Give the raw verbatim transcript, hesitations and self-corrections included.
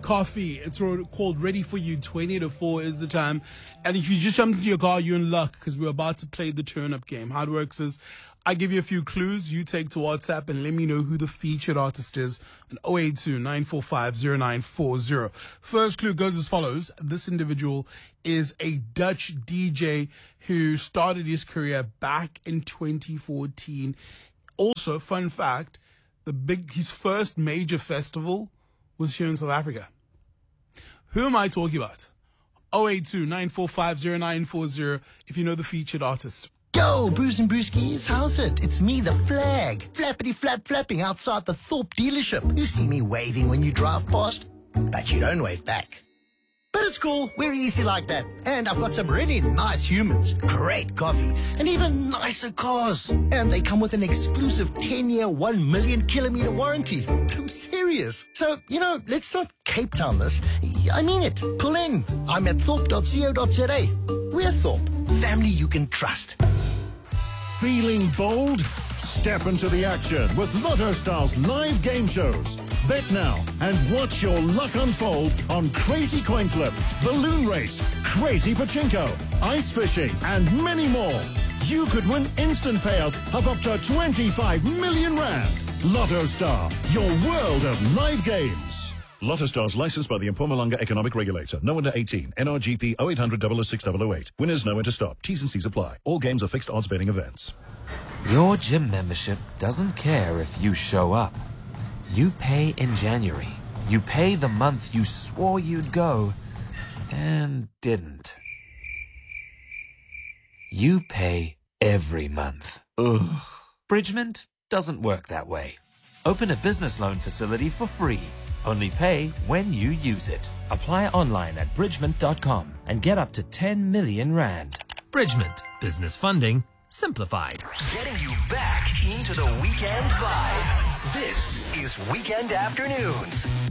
coffee. It's ro- called Ready For You. twenty to four is the time. And if you just jump into your car, you're in luck because we're about to play the turn-up game. How it works is I give you a few clues. You take to WhatsApp and let me know who the featured artist is. And oh eight two, nine four five, oh nine four oh. First clue goes as follows. This individual is a Dutch D J who started his career back in twenty fourteen. Also, fun fact, the big his first major festival was here in South Africa. Who am I talking about? oh eight two, nine four five, oh nine four oh if you know the featured artist. Yo, Bruce and Brewskis, how's it? It's me, the Flag. Flappity flap flapping outside the Thorpe dealership. You see me waving when you drive past, but you don't wave back. But it's cool, we're easy like that. And I've got some really nice humans, great coffee, and even nicer cars. And they come with an exclusive ten-year, one million kilometer warranty. I'm serious. So, you know, let's not Cape Town this. I mean it. Pull in. I'm at thorpe dot co dot za. We're Thorpe. Family you can trust. Feeling bold? Step into the action with Lotto Star's live game shows. Bet now and watch your luck unfold on Crazy Coin Flip, Balloon Race, Crazy Pachinko, Ice Fishing, and many more. You could win instant payouts of up to twenty-five million rand. Lotto Star, your world of live games. Lotto Stars licensed by the Mpumalanga Economic Regulator. No under eighteen. N R G P oh eight hundred, oh oh six, oh oh eight. Winners know when to stop. T's and C's apply. All games are fixed odds betting events. Your gym membership doesn't care if you show up. You pay in January. You pay the month you swore you'd go and didn't. You pay every month. Ugh. Bridgement doesn't work that way. Open a business loan facility for free. Only pay when you use it. Apply online at bridgement dot com and get up to ten million rand. Bridgement. Business funding simplified. Getting you back into the weekend vibe. This is Weekend Afternoons.